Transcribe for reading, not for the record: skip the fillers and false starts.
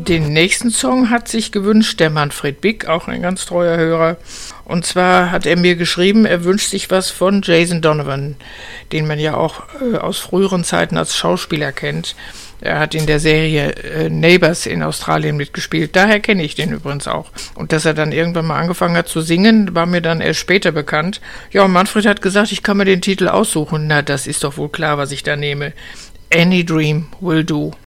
Den nächsten Song hat sich gewünscht der Manfred Big, auch ein ganz treuer Hörer. Und zwar hat er mir geschrieben, er wünscht sich was von Jason Donovan, den man ja auch aus früheren Zeiten als Schauspieler kennt. Er hat in der Serie Neighbours in Australien mitgespielt. Daher kenne ich den übrigens auch. Und dass er dann irgendwann mal angefangen hat zu singen, war mir dann erst später bekannt. Ja, und Manfred hat gesagt, ich kann mir den Titel aussuchen. Na, das ist doch wohl klar, was ich da nehme. Any Dream Will Do.